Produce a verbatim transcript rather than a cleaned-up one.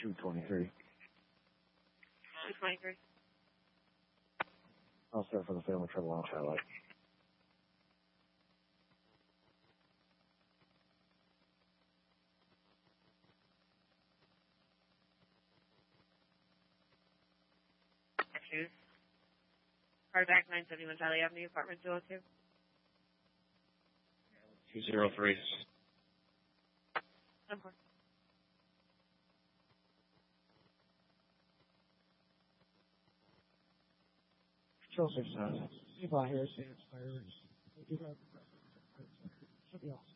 two twenty-three. two twenty-three. I'll start for the family trouble on Charlotte. Shoes. Cardiac nine seventy-one Charlie Avenue, apartment two oh two. two zero three. Of course. Control six nine. Steve out here, Sam Fire. Should be awesome.